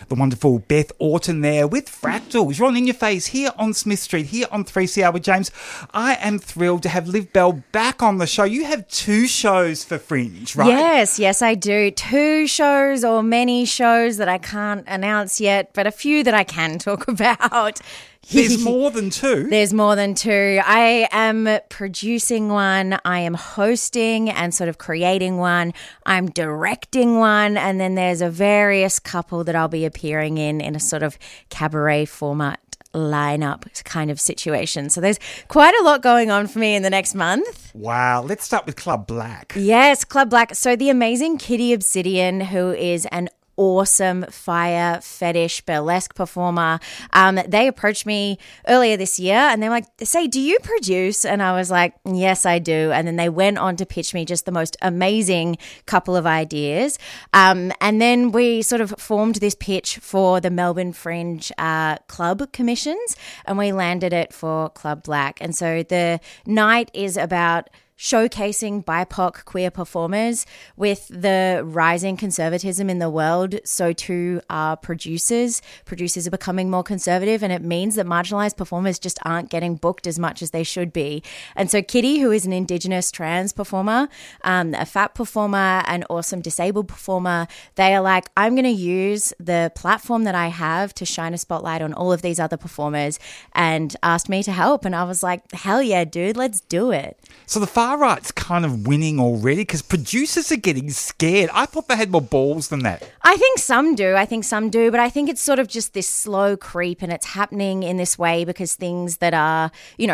the wonderful Beth Orton there with Fractals. You're on In Your Face here on Smith Street, here on 3CR with James. I am thrilled to have Liv Bell back on the show. You have 2 shows for Fringe, right? Yes, I do. 2 shows or many shows that I can't announce yet, but a few that I can talk about. There's more than 2. There's more than 2. I am producing one, I am hosting and sort of creating one, I'm directing one, and then there's a various couple that I'll be appearing in a sort of cabaret format lineup kind of situation. So there's quite a lot going on for me in the next month. Wow. Let's start with Club Black. Yes, Club Black. So the amazing Kitty Obsidian, who is an awesome fire fetish burlesque performer. They approached me earlier this year and they're like, say, do you produce? And I was like, yes, I do. And then they went on to pitch me just the most amazing couple of ideas. And then we sort of formed this pitch for the Melbourne Fringe Club Commissions and we landed it for Club Black. And so the night is about showcasing BIPOC queer performers. With the rising conservatism in the world, so too are producers. Producers are becoming more conservative, and it means that marginalised performers just aren't getting booked as much as they should be. And so Kitty, who is an Indigenous trans performer, a fat performer, an awesome disabled performer, they are like, I'm going to use the platform that I have to shine a spotlight on all of these other performers, and asked me to help. And I was like, hell yeah, dude, let's do it. So the far right's kind of winning already because producers are getting scared. I thought they had more balls than that. I think some do. But I think it's sort of just this slow creep, and it's happening in this way because things that are,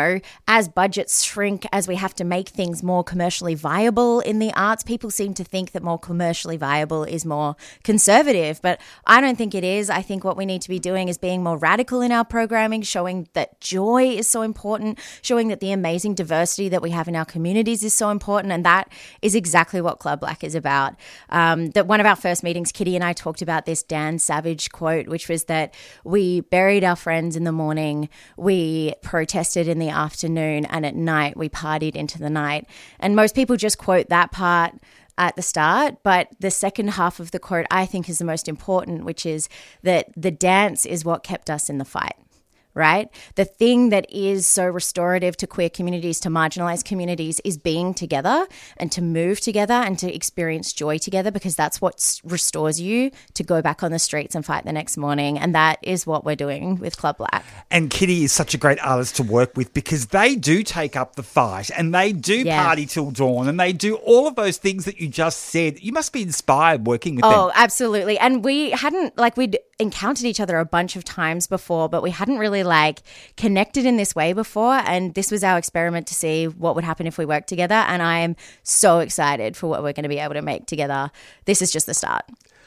as budgets shrink, as we have to make things more commercially viable in the arts, people seem to think that more commercially viable is more conservative. But I don't think it is. I think what we need to be doing is being more radical in our programming, showing that joy is so important, showing that the amazing diversity that we have in our communities is so important, and that is exactly what Club Black is about. That one of our first meetings, Kitty and I talked about this Dan Savage quote, which was that we buried our friends in the morning, we protested in the afternoon, and at night we partied into the night. And most people just quote that part at the start, but the second half of the quote I think is the most important, which is that the dance is what kept us in the fight. Right? The thing that is so restorative to queer communities, to marginalized communities, is being together and to move together and to experience joy together, because that's what restores you to go back on the streets and fight the next morning. And that is what we're doing with Club Black. And Kitty is such a great artist to work with because they do take up the fight and they do party till dawn and they do all of those things that you just said. You must be inspired working with them. Oh, absolutely. And we hadn't, we'd encountered each other a bunch of times before, but we hadn't really connected in this way before, and this was our experiment to see what would happen if we worked together, and I am so excited for what we're going to be able to make together. This is just the start.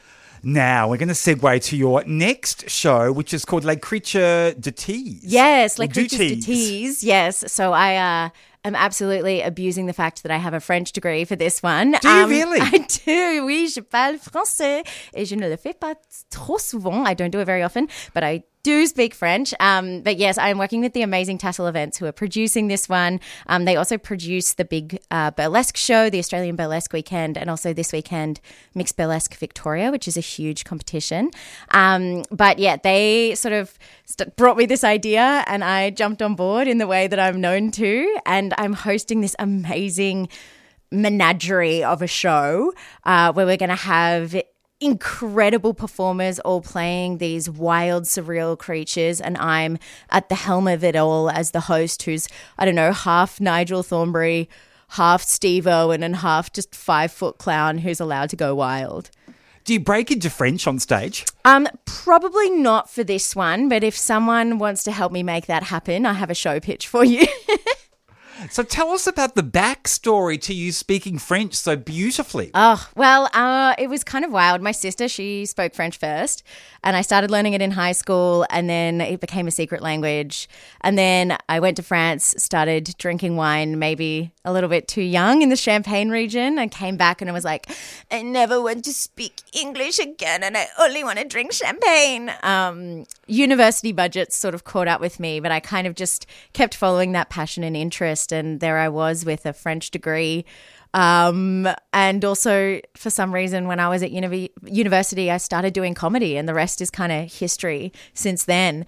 Now we're going to segue to your next show, which is called Les Creatures de Tease. Yes, Les Creatures de Tease. Yes, so I am absolutely abusing the fact that I have a French degree for this one. Do you really? I do, oui, je parle français et je ne le fais pas trop souvent. I don't do it very often, but I do speak French. But yes, I'm working with the amazing Tassel Events who are producing this one. They also produce the big burlesque show, the Australian Burlesque Weekend, and also this weekend Mixed Burlesque Victoria, which is a huge competition. But yeah, they sort of brought me this idea and I jumped on board in the way that I'm known to, and I'm hosting this amazing menagerie of a show where we're going to have incredible performers all playing these wild, surreal creatures, and I'm at the helm of it all as the host, who's, I don't know, half Nigel Thornberry, half Steve Irwin, and half just 5-foot clown who's allowed to go wild. Do you break into French on stage? Probably not for this one, but if someone wants to help me make that happen, I have a show pitch for you. So tell us about the backstory to you speaking French so beautifully. Oh, well, it was kind of wild. My sister, she spoke French first, and I started learning it in high school, and then it became a secret language. And then I went to France, started drinking wine, maybe a little bit too young in the Champagne region, and came back and I was like, I never want to speak English again, and I only want to drink champagne. University budgets sort of caught up with me, but I kind of just kept following that passion and interest. first, and there I was with a French degree. And also, for some reason, when I was at university, I started doing comedy, and the rest is kind of history since then.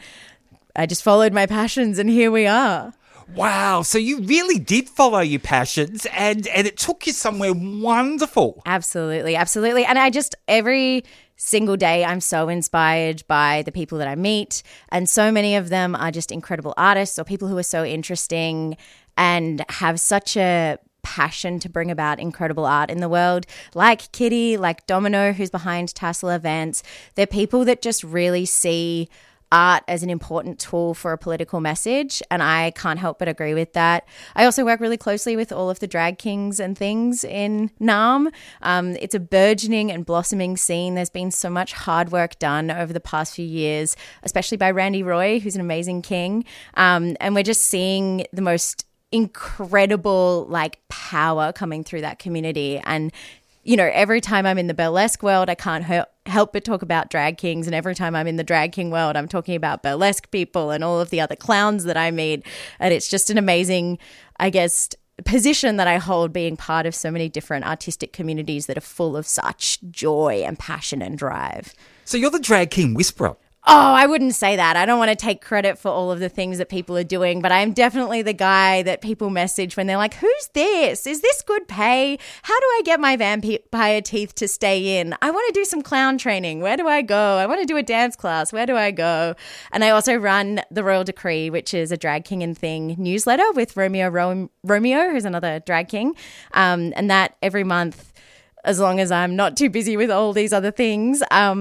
I just followed my passions, and here we are. Wow. So you really did follow your passions, and it took you somewhere wonderful. Absolutely. Absolutely. And every single day, I'm so inspired by the people that I meet. And so many of them are just incredible artists or people who are so interesting and have such a passion to bring about incredible art in the world, like Kitty, like Domino, who's behind Tassel Events. They're people that just really see art as an important tool for a political message, and I can't help but agree with that. I also work really closely with all of the drag kings and things in Naarm. It's a burgeoning and blossoming scene. There's been so much hard work done over the past few years, especially by Randy Roy, who's an amazing king, and we're just seeing the most incredible power coming through that community. And every time I'm in the burlesque world, I can't help but talk about drag kings, and every time I'm in the drag king world, I'm talking about burlesque people and all of the other clowns that I meet. And it's just an amazing, I guess, position that I hold, being part of so many different artistic communities that are full of such joy and passion and drive. So you're the drag king whisperer. Oh, I wouldn't say that. I don't want to take credit for all of the things that people are doing, but I'm definitely the guy that people message when they're like, who's this? Is this good pay? How do I get my vampire teeth to stay in? I want to do some clown training. Where do I go? I want to do a dance class. Where do I go? And I also run the Royal Decree, which is a drag king and thing newsletter with Romeo, who's another drag king. And that every month, as long as I'm not too busy with all these other things,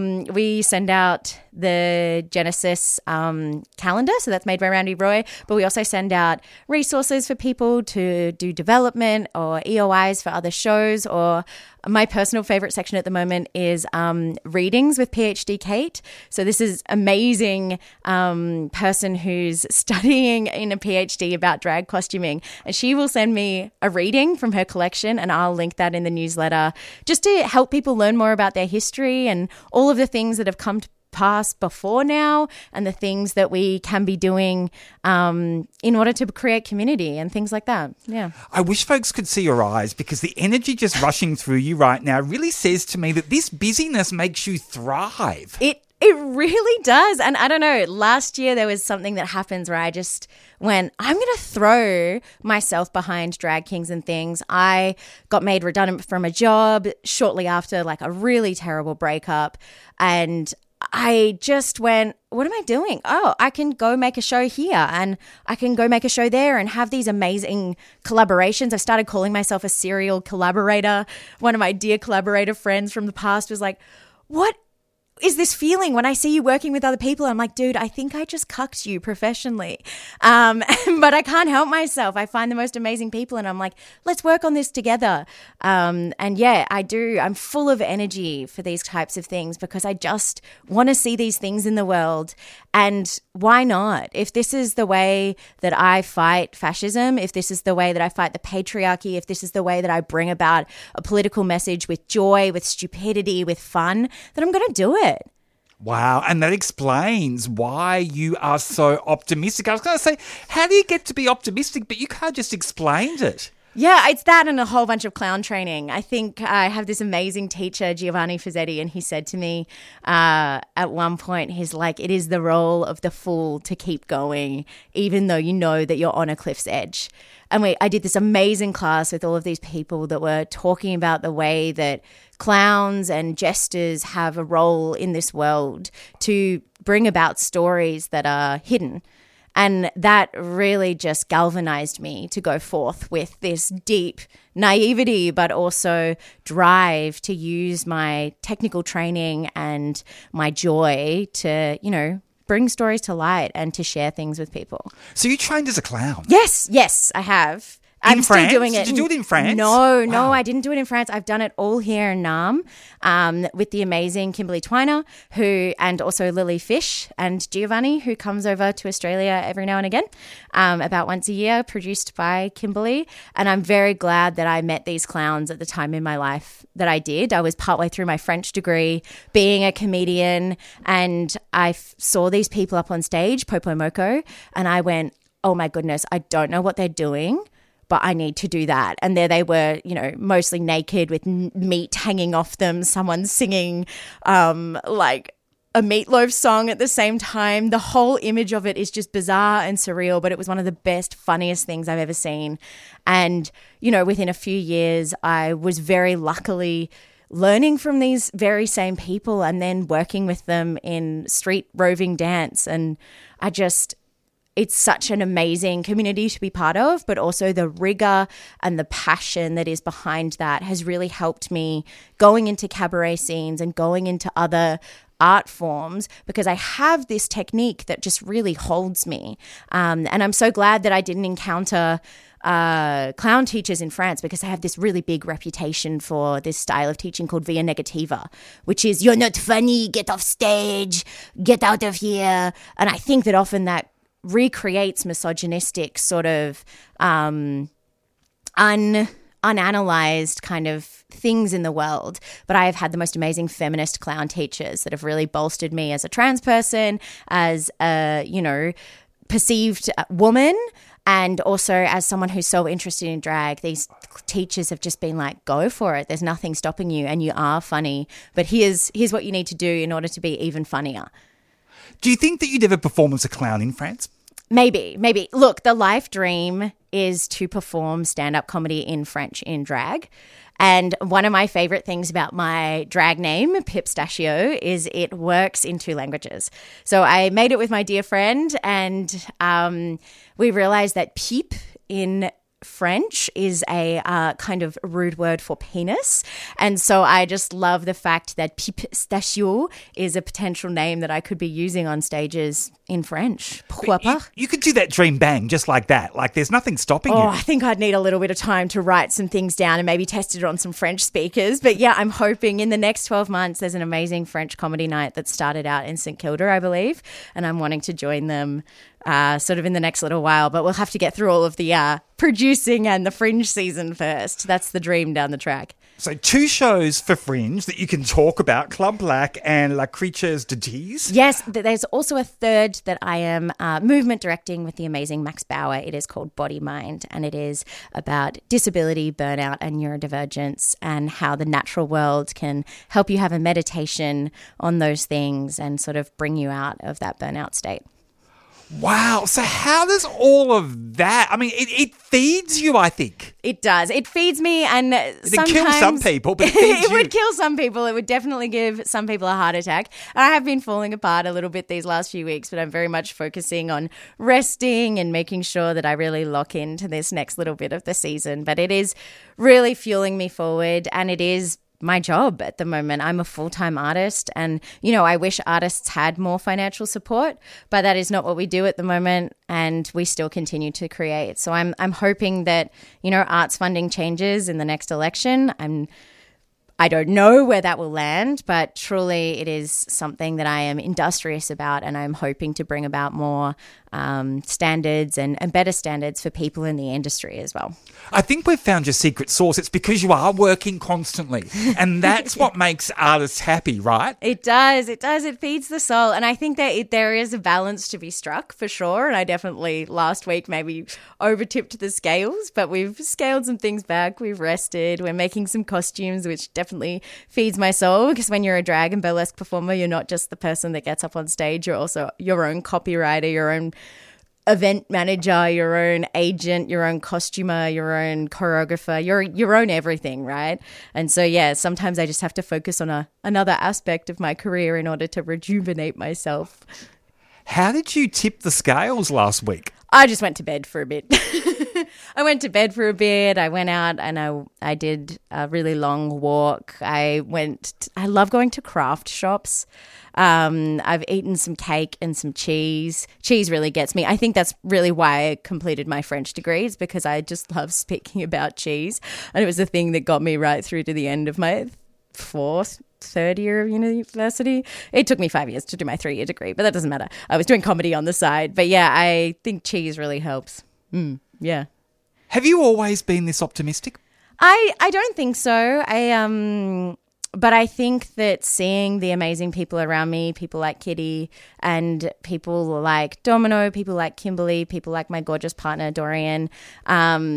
we send out the Genesis calendar. So that's made by Randy Roy. But we also send out resources for people to do development or EOIs for other shows. Or my personal favorite section at the moment is readings with PhD Kate. So this is amazing person who's studying in a PhD about drag costuming. And she will send me a reading from her collection, and I'll link that in the newsletter just to help people learn more about their history and all of the things that have come to pass before now, and the things that we can be doing in order to create community and things like that. Yeah. I wish folks could see your eyes, because the energy just rushing through you right now really says to me that this busyness makes you thrive. It really does. And I don't know, last year there was something that happens where I just went, I'm going to throw myself behind drag kings and things. I got made redundant from a job shortly after a really terrible breakup, and I just went, what am I doing? Oh, I can go make a show here, and I can go make a show there, and have these amazing collaborations. I've started calling myself a serial collaborator. One of my dear collaborator friends from the past was like, what is this feeling when I see you working with other people? I'm like, dude, I think I just cucked you professionally. But I can't help myself. I find the most amazing people, and I'm like, let's work on this together. And yeah, I do. I'm full of energy for these types of things, because I just want to see these things in the world. And why not? If this is the way that I fight fascism, if this is the way that I fight the patriarchy, if this is the way that I bring about a political message with joy, with stupidity, with fun, then I'm going to do it. Wow, and that explains why you are so optimistic. I was going to say, how do you get to be optimistic, but you can't just explain it? Yeah, it's that and a whole bunch of clown training. I think I have this amazing teacher, Giovanni Fazzetti, and he said to me at one point, he's like, it is the role of the fool to keep going, even though you know that you're on a cliff's edge. And I did this amazing class with all of these people that were talking about the way that clowns and jesters have a role in this world to bring about stories that are hidden. And that really just galvanized me to go forth with this deep naivety, but also drive to use my technical training and my joy to, bring stories to light and to share things with people. So you trained as a clown? Yes, I have. I'm France? Still doing it. Did you do it in France? No, Wow. I didn't do it in France. I've done it all here in Naarm with the amazing Kimberly Twiner, and also Lily Fish and Giovanni, who comes over to Australia every now and again, about once a year, produced by Kimberly. And I'm very glad that I met these clowns at the time in my life that I did. I was partway through my French degree, being a comedian, and I saw these people up on stage, Popo Moko, and I went, oh my goodness, I don't know what they're doing, but I need to do that. And there they were, you know, mostly naked with meat hanging off them, someone singing like a Meatloaf song at the same time. The whole image of it is just bizarre and surreal, but it was one of the best, funniest things I've ever seen. And, you know, within a few years, I was very luckily learning from these very same people and then working with them in street roving dance. And it's such an amazing community to be part of, but also the rigor and the passion that is behind that has really helped me going into cabaret scenes and going into other art forms, because I have this technique that just really holds me. And I'm so glad that I didn't encounter clown teachers in France, because I have this really big reputation for this style of teaching called via negativa, which is, you're not funny, get off stage, get out of here. And I think that often that recreates misogynistic sort of unanalyzed kind of things in the world. But I have had the most amazing feminist clown teachers that have really bolstered me as a trans person, as a, you know, perceived woman, and also as someone who's so interested in drag. These teachers have just been like, go for it. There's nothing stopping you, and you are funny. But here's what you need to do in order to be even funnier. Do you think that you'd ever perform as a clown in France? Maybe. Look, the life dream is to perform stand-up comedy in French in drag. And one of my favorite things about my drag name, Pipstachio, is it works in 2 languages. So I made it with my dear friend, and we realized that peep in French is a kind of rude word for penis. And so I just love the fact that Pipstachio is a potential name that I could be using on stages in French. Pourquoi pas? You could do that dream bang just like that. Like, there's nothing stopping you. I think I'd need a little bit of time to write some things down and maybe test it on some French speakers. But yeah, I'm hoping in the next 12 months, there's an amazing French comedy night that started out in St Kilda, I believe. And I'm wanting to join them sort of in the next little while. But we'll have to get through all of the producing and the Fringe season first. That's the dream down the track. So 2 shows for Fringe that you can talk about, Club Black and La Creatures de Tease. Yes, there's also a third that I am movement directing with the amazing Max Bauer. It is called Body Mind, and it is about disability, burnout and neurodivergence, and how the natural world can help you have a meditation on those things and sort of bring you out of that burnout state. Wow. So how does all of that, I mean, it feeds you, I think. It does. It feeds me, and sometimes... It kills some people, but it feeds it would kill some people. It would definitely give some people a heart attack. And I have been falling apart a little bit these last few weeks, but I'm very much focusing on resting and making sure that I really lock into this next little bit of the season. But it is really fueling me forward, and it is my job at the moment. I'm a full-time artist, and, you know, I wish artists had more financial support, but that is not what we do at the moment, and we still continue to create. So I'm hoping that, you know, arts funding changes in the next election. I don't know where that will land, but truly it is something that I am industrious about, and I'm hoping to bring about more standards and better standards for people in the industry as well. I think we've found your secret sauce. It's because you are working constantly, and that's what makes artists happy, right? It does. It does. It feeds the soul. And I think that there is a balance to be struck for sure. And I definitely last week maybe overtipped the scales, but we've scaled some things back. We've rested. We're making some costumes, which definitely feeds my soul, because when you're a drag and burlesque performer, you're not just the person that gets up on stage. You're also your own copywriter, your own event manager, your own agent, your own costumer, your own choreographer, your own everything, right? And so, yeah, sometimes I just have to focus on another aspect of my career in order to rejuvenate myself. How did you tip the scales last week? I just went to bed for a bit. I went to bed for a bit. I went out and I did a really long walk. I love going to craft shops. I've eaten some cake and some cheese. Cheese really gets me. I think that's really why I completed my French degrees, because I just love speaking about cheese. And it was the thing that got me right through to the end of my third year of university. It took me 5 years to do my 3-year degree, but that doesn't matter. I was doing comedy on the side. But yeah, I think cheese really helps. Yeah. Have you always been this optimistic? I don't think so. But I think that seeing the amazing people around me, people like Kitty and people like Domino, people like Kimberly, people like my gorgeous partner, Dorian,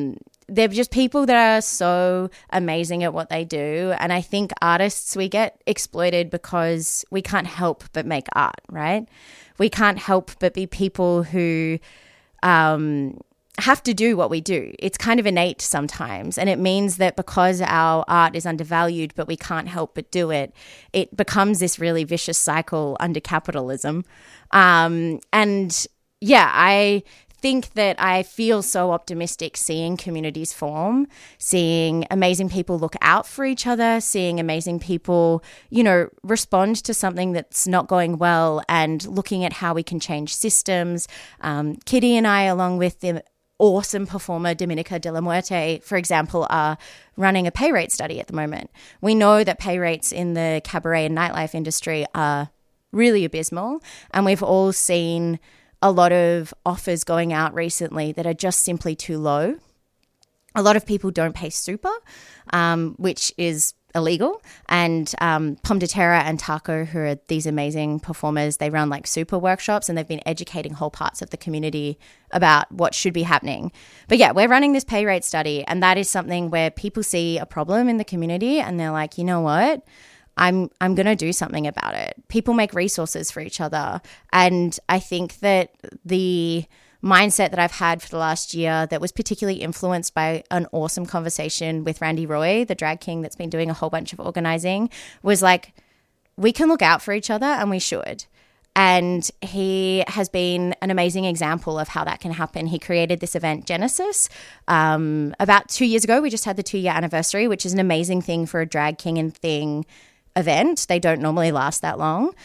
they're just people that are so amazing at what they do. And I think artists, we get exploited because we can't help but make art, right? We can't help but be people who have to do what we do. It's kind of innate sometimes. And it means that because our art is undervalued, but we can't help but do it, it becomes this really vicious cycle under capitalism. And yeah, I think that I feel so optimistic seeing communities form, seeing amazing people look out for each other, seeing amazing people, respond to something that's not going well and looking at how we can change systems. Kitty and I, along with the awesome performer Dominica de la Muerte, for example, are running a pay rate study at the moment. We know that pay rates in the cabaret and nightlife industry are really abysmal, and we've all seen a lot of offers going out recently that are just simply too low. A lot of people don't pay super, which is illegal. And Pomme de Terre and Taco, who are these amazing performers, they run like super workshops, and they've been educating whole parts of the community about what should be happening. But yeah, we're running this pay rate study, and that is something where people see a problem in the community and they're like, you know what? I'm going to do something about it. People make resources for each other. And I think that the mindset that I've had for the last year that was particularly influenced by an awesome conversation with Randy Roy, the drag king that's been doing a whole bunch of organizing, was like, we can look out for each other, and we should. And he has been an amazing example of how that can happen. He created this event, Genesis, about 2 years ago. We just had the 2-year anniversary, which is an amazing thing for a drag king and thing event. They don't normally last that long.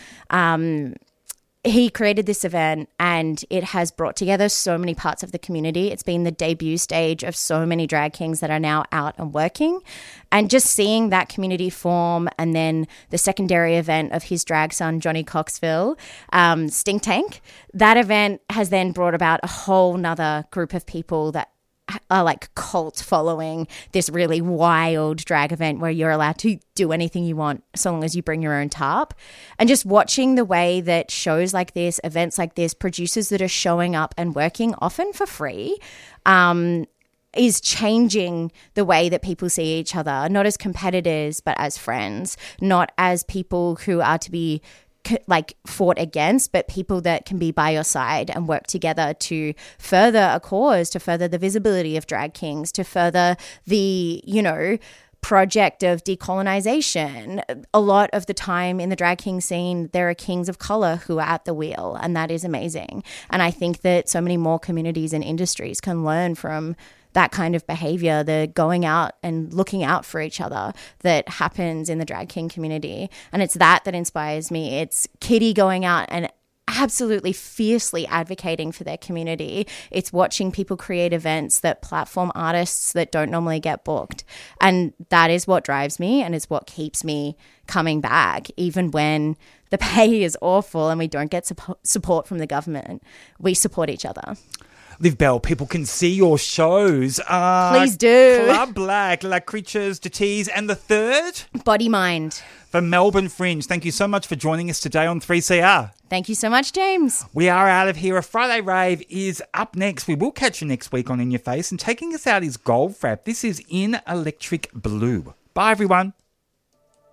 He created this event, and it has brought together so many parts of the community. It's been the debut stage of so many drag kings that are now out and working. And just seeing that community form, and then the secondary event of his drag son, Johnny Coxville, Stink Tank, that event has then brought about a whole nother group of people that are like cult following this really wild drag event where you're allowed to do anything you want so long as you bring your own tarp. And just watching the way that shows like this, events like this, producers that are showing up and working often for free, is changing the way that people see each other, not as competitors, but as friends, not as people who are to be like fought against, but people that can be by your side and work together to further a cause, to further the visibility of drag kings, to further the, project of decolonization. A lot of the time in the drag king scene, there are kings of color who are at the wheel, and that is amazing. And I think that so many more communities and industries can learn from that kind of behavior, the going out and looking out for each other that happens in the drag king community. And it's that inspires me. It's Kitty going out and absolutely fiercely advocating for their community. It's watching people create events that platform artists that don't normally get booked. And that is what drives me, and it's what keeps me coming back, even when the pay is awful and we don't get support from the government. We support each other. Liv Bell, people can see your shows. Please do. Club Black, La Creatures de Tease, and the third? Body Mind. For Melbourne Fringe. Thank you so much for joining us today on 3CR. Thank you so much, James. We are out of here. A Friday Rave is up next. We will catch you next week on In Your Face. And taking us out is Goldfrapp. This is In Electric Blue. Bye, everyone.